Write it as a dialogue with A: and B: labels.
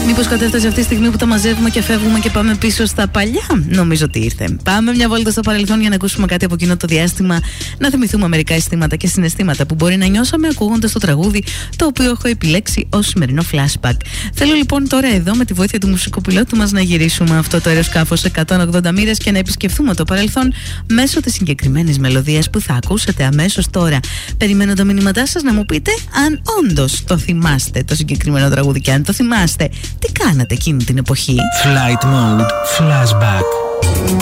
A: Μήπως κατέφτασε αυτή τη στιγμή που τα μαζεύουμε και φεύγουμε και πάμε πίσω στα παλιά? Νομίζω ότι ήρθε. Πάμε μια βόλτα στο παρελθόν για να ακούσουμε κάτι από εκείνο το διάστημα, να θυμηθούμε μερικά αισθήματα και συναισθήματα που μπορεί να νιώσαμε ακούγοντας το τραγούδι το οποίο έχω επιλέξει ως σημερινό flashback. Θέλω λοιπόν τώρα εδώ με τη βοήθεια του μουσικοπιλότου μας να γυρίσουμε αυτό το αεροσκάφος σε 180 μοίρες και να επισκεφθούμε το παρελθόν μέσω της συγκεκριμένης μελωδίας που θα ακούσετε αμέσως τώρα. Περιμένω τα μηνύματά σας να μου πείτε αν όντως το θυμάστε το συγκεκριμένο τραγούδι και αν το θυμάστε, τι κάνατε εκείνη την εποχή.
B: Flight Mode Flashback.